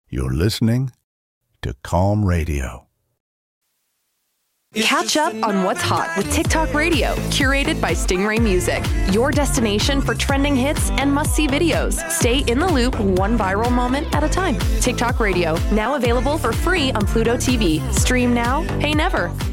You're listening to Calm Radio. Catch up on what's hot with TikTok Radio, curated by Stingray Music. Your destination for trending hits and must-see videos. Stay in the loop, one viral moment at a time. TikTok Radio, now available for free on Pluto TV. Stream now, pay never.